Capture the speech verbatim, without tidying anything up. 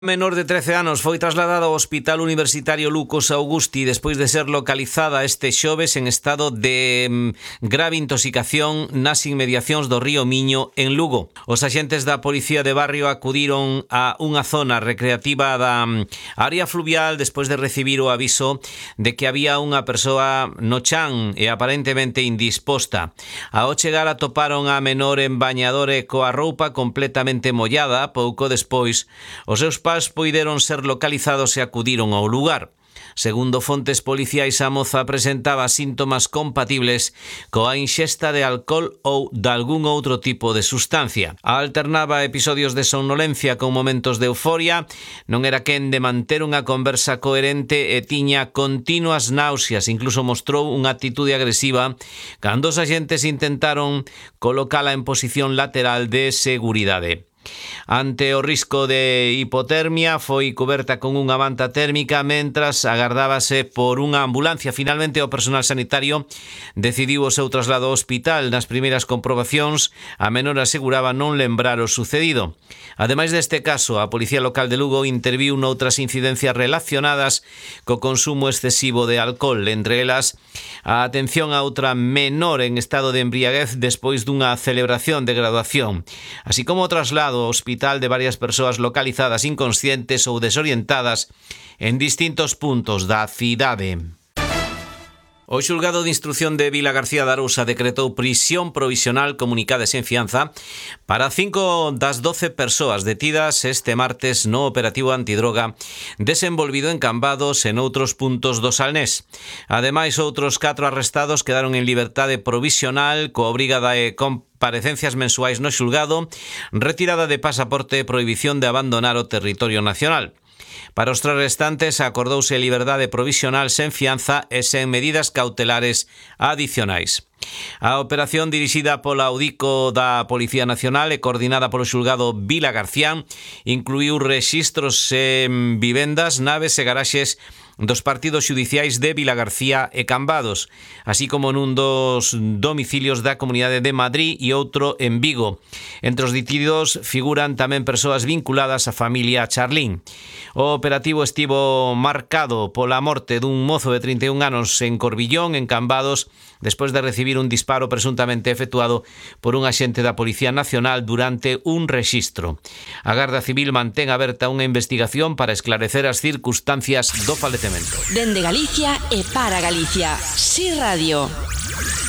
Menor de trece anos foi trasladada ao Hospital Universitario Lucas Augusti despois de ser localizada este xoves en estado de mm, grave intoxicación nas inmediacións do río Miño en Lugo. Os axentes da Policía de Barrio acudiron a unha zona recreativa da mm, área fluvial despois de recibir o aviso de que había unha persoa no chan e aparentemente indisposta. Ao chegar atoparon a menor en bañador e coa roupa completamente mollada. Pouco despois, os seus pais poideron ser localizados e acudiron ao lugar. Segundo fontes policiais, a moza presentaba síntomas compatibles coa inxesta de alcohol ou de algún outro tipo de sustancia. Alternaba episodios de somnolencia con momentos de euforia, non era quen de manter unha conversa coherente e tiña continuas náuseas, incluso mostrou unha actitude agresiva cando os agentes intentaron colocala en posición lateral de seguridade. Ante o risco de hipotermia, foi coberta con unha manta térmica mentras agardábase por unha ambulancia. Finalmente, o personal sanitario decidiu o seu traslado ao hospital. Nas primeiras comprobacións, a menor aseguraba non lembrar o sucedido. Ademais deste caso, a Policía Local de Lugo interviu noutras incidencias relacionadas co consumo excesivo de alcohol, entre elas a atención a outra menor en estado de embriaguez despois dunha celebración de graduación, así como o traslado ao hospital de varias persoas localizadas inconscientes ou desorientadas en distintos puntos da cidade. O xulgado de instrución de Vilagarcía de Arousa decretou prisión provisional comunicada e sen fianza para cinco das doce persoas detidas este martes no operativo antidroga desenvolvido en Cambados e noutros puntos do Salnés. Ademais, outros catro arrestados quedaron en liberdade provisional coa obriga de comparecencias mensuais no xulgado, retirada de pasaporte e prohibición de abandonar o territorio nacional. Para os tres restantes acordouse liberdade provisional sen fianza e sen medidas cautelares adicionais. A operación dirixida pola Audico da Policía Nacional e coordinada polo xulgado Vilagarcía incluíu rexistros en vivendas, naves e garaxes dos partidos xudiciais de Vilagarcía e Cambados, así como nun dos domicilios da Comunidade de Madrid e outro en Vigo. Entre os detidos figuran tamén persoas vinculadas á familia Charlín. O operativo estivo marcado pola morte dun mozo de trinta e un anos en Corbillón, en Cambados, despois de recibir un disparo presuntamente efectuado por un axente da Policía Nacional durante un rexistro. A Garda Civil mantén aberta unha investigación para esclarecer as circunstancias do falecemento. Dende Galicia e para Galicia, Si Radio.